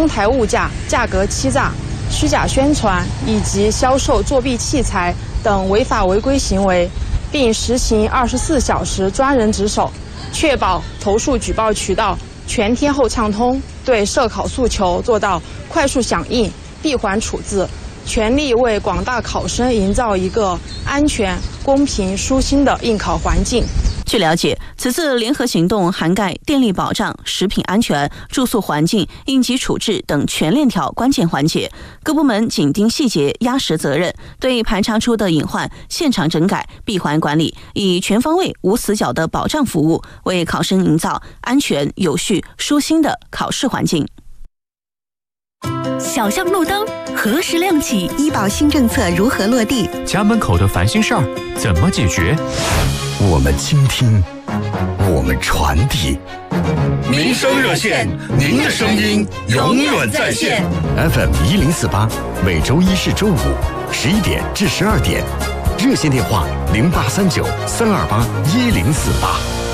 哄抬物价、价格欺诈、虚假宣传以及销售作弊器材等违法违规行为，并实行24小时专人值守，确保投诉举报渠道全天候畅通，对涉考诉求做到快速响应、闭环处置，全力为广大考生营造一个安全、公平、舒心的应考环境。 据了解，此次联合行动涵盖电力保障、食品安全、住宿环境、应急处置等全链条关键环节，各部门紧盯细节，压实责任，对排查出的隐患现场整改、闭环管理，以全方位、无死角的保障服务，为考生营造安全、有序、舒心的考试环境。 小巷路灯何时亮起？ 医保新政策如何落地？ 家门口的烦心事儿怎么解决？ 我们倾听，我们传递。 民生热线，您的声音永远在线。 FM 1048，每周一至周五11点至12点，热线电话0839-328-1048。